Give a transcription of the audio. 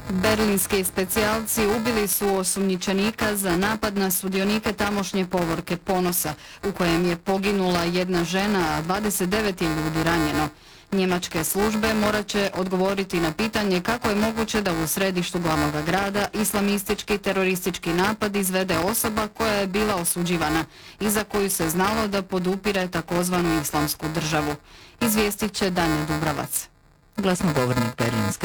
Berlinski specijalci ubili su osumnjičenika za napad na sudionike tamošnje povorke Ponosa, u kojem je poginula jedna žena, a 29 je ljudi ranjeno. Njemačke službe morat će odgovoriti na pitanje kako je moguće da u središtu glavnog grada islamistički teroristički napad izvede osoba koja je bila osuđivana i za koju se znalo da podupire takozvanu islamsku državu. Izvijestit će Danja Dubravac. Glasnogovornik Berlinske